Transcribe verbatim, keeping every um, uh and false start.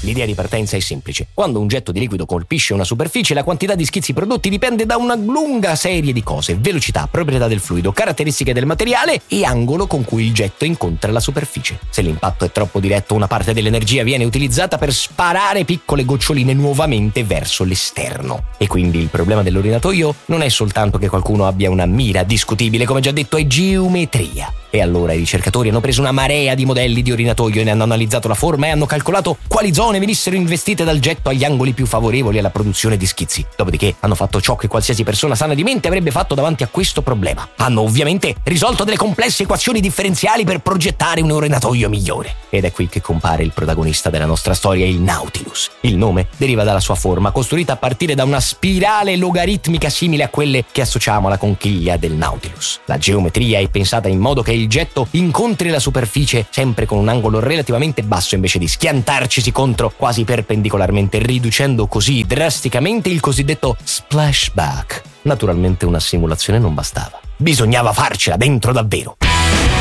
L'idea di partenza è semplice. Quando un getto di liquido colpisce una superficie, la quantità di schizzi prodotti dipende da una lunga serie di cose: velocità, proprietà del fluido, caratteristiche del materiale e angolo con cui il getto incontra la superficie. Se l'impatto è troppo diretto, una parte dell'energia viene utilizzata per sparare piccole goccioline nuovamente verso l'esterno. E quindi il problema dell'orinatoio non è soltanto che qualcuno abbia una mira discutibile, come già detto, è geometria. E allora i ricercatori hanno preso una marea di modelli di orinatoio e ne hanno analizzato la forma e hanno calcolato quali zone venissero investite dal getto agli angoli più favorevoli alla produzione di schizzi. Dopodiché hanno fatto ciò che qualsiasi persona sana di mente avrebbe fatto davanti a questo problema. Hanno ovviamente risolto delle complesse equazioni differenziali per progettare un orinatoio migliore. Ed è qui che compare il protagonista della nostra storia, il Nautilus. Il nome deriva dalla sua forma, costruita a partire da una spirale logaritmica simile a quelle che associamo alla conchiglia del Nautilus. La geometria è pensata in modo che il getto incontri la superficie sempre con un angolo relativamente basso, invece di schiantarcisi contro quasi perpendicolarmente, riducendo così drasticamente il cosiddetto splashback. Naturalmente una simulazione non bastava. Bisognava farcela dentro davvero.